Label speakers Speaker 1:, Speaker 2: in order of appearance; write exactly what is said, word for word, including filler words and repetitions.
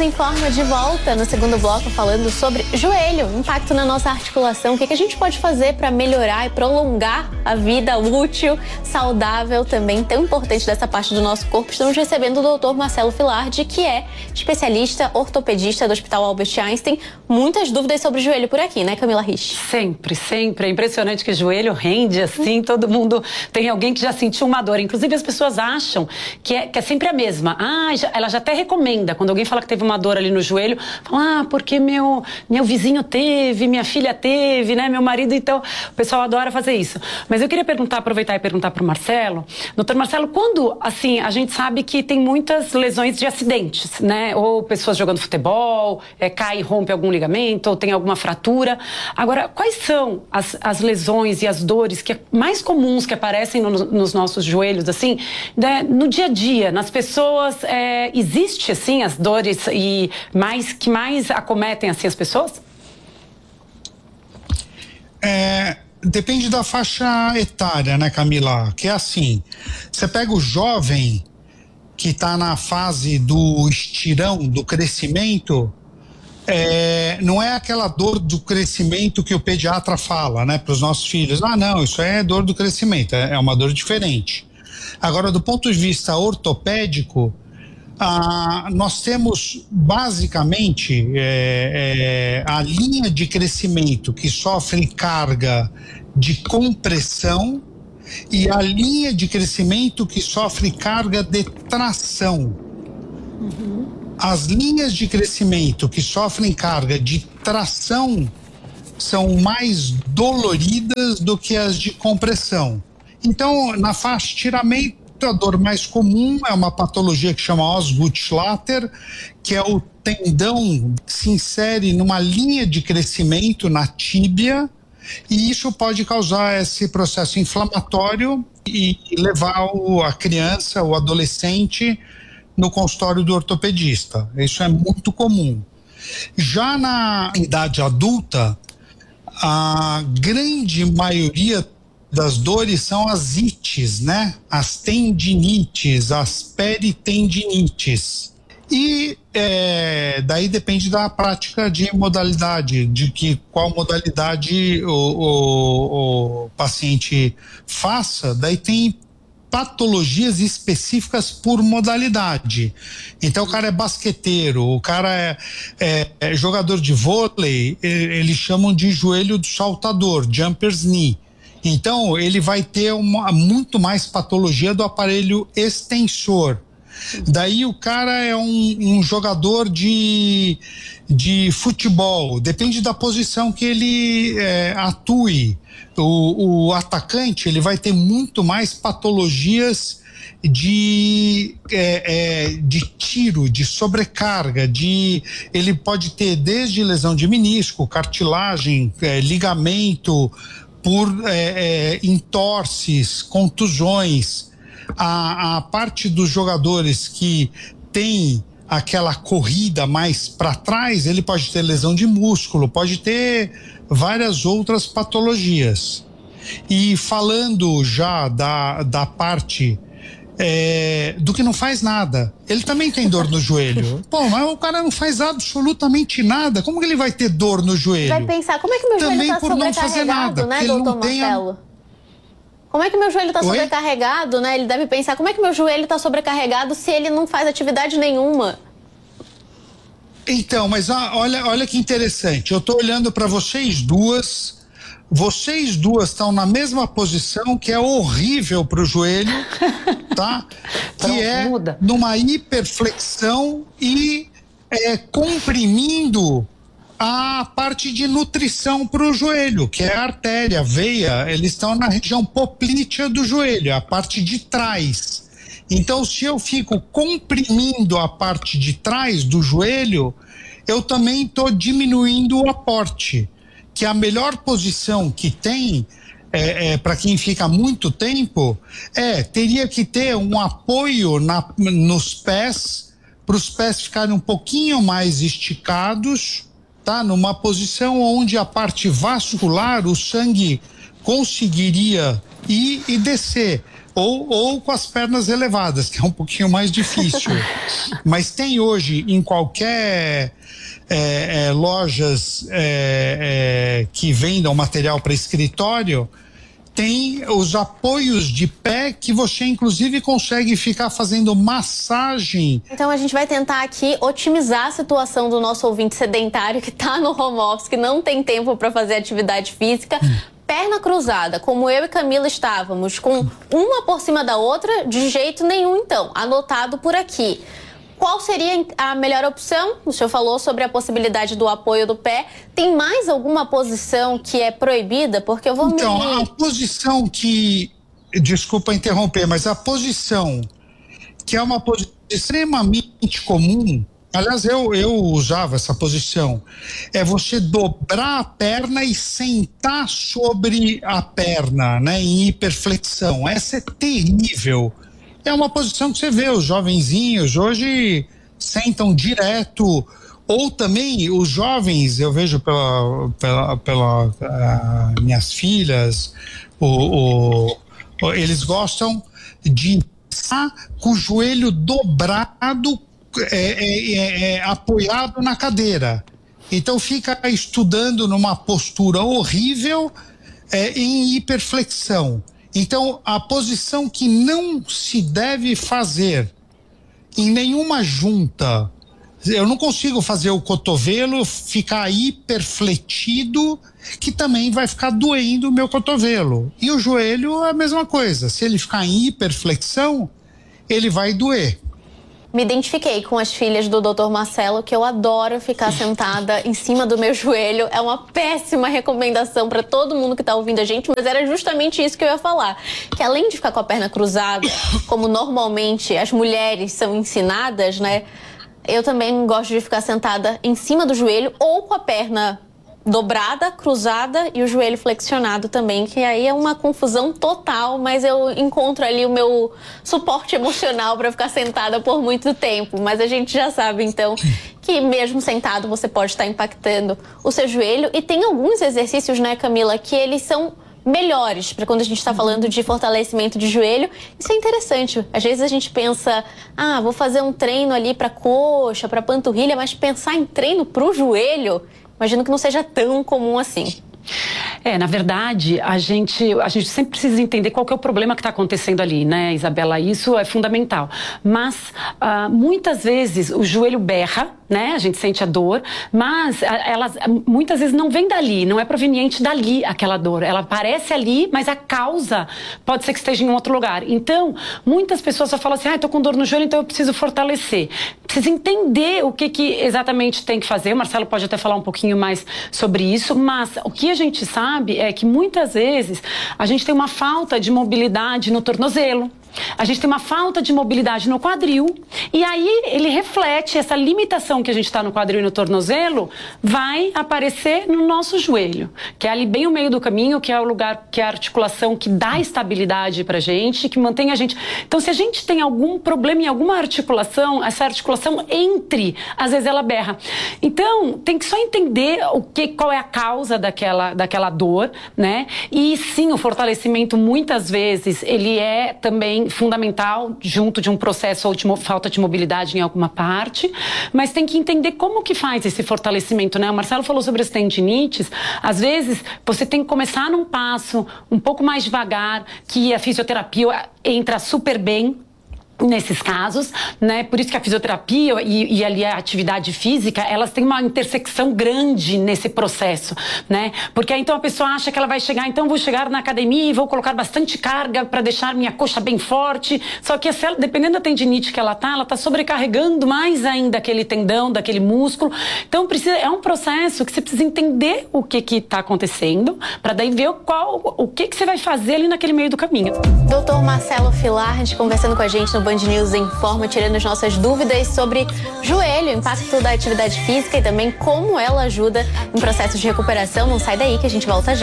Speaker 1: Informa de volta no segundo bloco falando sobre joelho, impacto na nossa articulação, o que, que a gente pode fazer para melhorar e prolongar a vida útil, saudável também, tão importante dessa parte do nosso corpo. Estamos recebendo o doutor Marcelo Filardi, que é especialista ortopedista do Hospital Albert Einstein. Muitas dúvidas sobre o joelho por aqui, né, Camila Rich?
Speaker 2: Sempre, sempre. É impressionante que o joelho rende assim, todo mundo tem alguém que já sentiu uma dor. Inclusive as pessoas acham que é, que é sempre a mesma. Ah, já, ela já até recomenda, quando alguém fala que teve uma dor ali no joelho, fala, ah, porque meu, meu vizinho teve, minha filha teve, né, meu marido, então o pessoal adora fazer isso. Mas eu queria perguntar, aproveitar e perguntar para o Marcelo, doutor Marcelo, quando, assim, a gente sabe que tem muitas lesões de acidentes, né, ou pessoas jogando futebol, é, cai e rompe algum ligamento, ou tem alguma fratura. Agora, quais são as, as lesões e as dores que é mais comuns que aparecem no, nos nossos joelhos, assim, né, no dia a dia, nas pessoas, é, existe, assim, as dores e mais, que mais acometem, assim, as pessoas?
Speaker 3: É, depende da faixa etária, né, Camila? Que é assim, você pega o jovem que está na fase do estirão, do crescimento, é, não é aquela dor do crescimento que o pediatra fala, né, para os nossos filhos. Ah, não, isso é dor do crescimento, é, é uma dor diferente. Agora, do ponto de vista ortopédico, ah, nós temos basicamente é, é, a linha de crescimento que sofre carga de compressão e a linha de crescimento que sofre carga de tração. Uhum. As linhas de crescimento que sofrem carga de tração são mais doloridas do que as de compressão. Então, na faixa de estiramento, a dor mais comum é uma patologia que chama Osgood-Schlatter, que é o tendão que se insere numa linha de crescimento na tíbia, e isso pode causar esse processo inflamatório e levar o, a criança, o adolescente, no consultório do ortopedista. Isso é muito comum. Já na idade adulta, a grande maioria das dores são as ites, né? As tendinites, as peritendinites. E é, daí depende da prática de modalidade, de que qual modalidade o, o, o paciente faça. Daí tem patologias específicas por modalidade. Então o cara é basqueteiro, o cara é, é, é jogador de vôlei, eles chamam de joelho do saltador, jumper's knee. Então, ele vai ter uma, muito mais patologia do aparelho extensor. Daí o cara é um, um jogador de, de futebol, depende da posição que ele é, atue. O, o atacante, ele vai ter muito mais patologias de, é, é, de tiro, de sobrecarga, de, ele pode ter desde lesão de menisco, cartilagem, é, ligamento, por é, é, entorses, contusões. A, a parte dos jogadores que tem aquela corrida mais para trás, ele pode ter lesão de músculo, pode ter várias outras patologias. E falando já da, da parte é, do que não faz nada, ele também tem dor no joelho. Pô, mas o cara não faz absolutamente nada, como que ele vai ter dor no joelho?
Speaker 1: Vai pensar, como é que meu
Speaker 3: também
Speaker 1: joelho tá
Speaker 3: por não fazer nada,
Speaker 1: né, doutor Marcelo? A... Como é que meu joelho tá Oi? sobrecarregado, né? Ele deve pensar, como é que meu joelho tá sobrecarregado se ele não faz atividade nenhuma?
Speaker 3: Então, mas olha, olha que interessante, eu tô olhando para vocês duas, vocês duas estão na mesma posição, que é horrível pro joelho, tá? Que Pronto, é muda. numa hiperflexão e é, comprimindo a parte de nutrição para o joelho, que é a artéria, a veia, eles estão na região poplítea do joelho, a parte de trás. Então, se eu fico comprimindo a parte de trás do joelho, eu também estou diminuindo o aporte, que a melhor posição que tem, é, é, para quem fica muito tempo, é, teria que ter um apoio na, nos pés, para os pés ficarem um pouquinho mais esticados, tá? Numa posição onde a parte vascular, o sangue conseguiria ir e descer. Ou, ou com as pernas elevadas, que é um pouquinho mais difícil. Mas tem hoje em qualquer é, é, lojas é, é, que vendam material para escritório, tem os apoios de pé que você inclusive consegue ficar fazendo massagem.
Speaker 1: Então a gente vai tentar aqui otimizar a situação do nosso ouvinte sedentário que está no home office, que não tem tempo para fazer atividade física. Hum. Perna cruzada, como eu e Camila estávamos, com uma por cima da outra, de jeito nenhum então, anotado por aqui. Qual seria a melhor opção? O senhor falou sobre a possibilidade do apoio do pé. Tem mais alguma posição que é proibida? Porque eu vou
Speaker 3: então,
Speaker 1: me...
Speaker 3: a posição que... Desculpa interromper, mas a posição que é uma posição extremamente comum, aliás, eu, eu usava essa posição, é você dobrar a perna e sentar sobre a perna, né, em hiperflexão. Essa é terrível. É uma posição que você vê, os jovenzinhos hoje sentam direto, ou também os jovens, eu vejo pela, pela, pela uh, minhas filhas, o, o, eles gostam de estar com o joelho dobrado, é, é, é, apoiado na cadeira. Então fica estudando numa postura horrível, é, em hiperflexão. Então, a posição que não se deve fazer em nenhuma junta, eu não consigo fazer o cotovelo ficar hiperfletido, que também vai ficar doendo o meu cotovelo. E o joelho é a mesma coisa. Se ele ficar em hiperflexão, ele vai doer.
Speaker 1: Me identifiquei com as filhas do doutor Marcelo, que eu adoro ficar sentada em cima do meu joelho. É uma péssima recomendação para todo mundo que está ouvindo a gente, mas era justamente isso que eu ia falar. Que além de ficar com a perna cruzada, como normalmente as mulheres são ensinadas, né? Eu também gosto de ficar sentada em cima do joelho ou com a perna dobrada, cruzada e o joelho flexionado também, que aí é uma confusão total, mas eu encontro ali o meu suporte emocional para ficar sentada por muito tempo. Mas a gente já sabe, então, que mesmo sentado você pode estar impactando o seu joelho. E tem alguns exercícios, né, Camila, que eles são melhores para quando a gente está falando de fortalecimento de joelho. Isso é interessante. Às vezes a gente pensa, ah, vou fazer um treino ali para coxa, para panturrilha, mas pensar em treino para o joelho, imagino que não seja tão comum assim.
Speaker 2: É, na verdade, a gente, a gente sempre precisa entender qual que é o problema que está acontecendo ali, né, Isabela? Isso é fundamental. Mas, uh, muitas vezes, o joelho berra, né? A gente sente a dor, mas ela muitas vezes não vem dali, não é proveniente dali aquela dor. Ela aparece ali, mas a causa pode ser que esteja em outro lugar. Então, muitas pessoas só falam assim, ah, eu tô com dor no joelho, então eu preciso fortalecer. Precisa entender o que, que exatamente tem que fazer. O Marcelo pode até falar um pouquinho mais sobre isso, mas o que a gente sabe é que muitas vezes a gente tem uma falta de mobilidade no tornozelo. A gente tem uma falta de mobilidade no quadril e aí ele reflete essa limitação que a gente está no quadril e no tornozelo, vai aparecer no nosso joelho, que é ali bem o meio do caminho, que é o lugar, que é a articulação que dá estabilidade pra gente, que mantém a gente. Então, se a gente tem algum problema em alguma articulação, essa articulação entre, às vezes ela berra. Então, tem que só entender o que, qual é a causa daquela, daquela dor, né? E sim, o fortalecimento muitas vezes ele é também fundamental junto de um processo ou de falta de mobilidade em alguma parte, mas tem que entender como que faz esse fortalecimento, né? O Marcelo falou sobre as tendinites, às vezes você tem que começar num passo um pouco mais devagar, que a fisioterapia entra super bem nesses casos, né? Por isso que a fisioterapia e, e ali a atividade física, elas têm uma intersecção grande nesse processo, né? Porque aí então a pessoa acha que ela vai chegar, então vou chegar na academia e vou colocar bastante carga para deixar minha coxa bem forte, só que essa, dependendo da tendinite que ela tá, ela tá sobrecarregando mais ainda aquele tendão, daquele músculo. Então precisa, é um processo que você precisa entender o que que tá acontecendo, para daí ver qual, o que que você vai fazer ali naquele meio do caminho.
Speaker 1: doutor Marcelo Filardi conversando com a gente no Band News Informa, tirando as nossas dúvidas sobre joelho, impacto da atividade física e também como ela ajuda em processos de recuperação. Não sai daí que a gente volta já.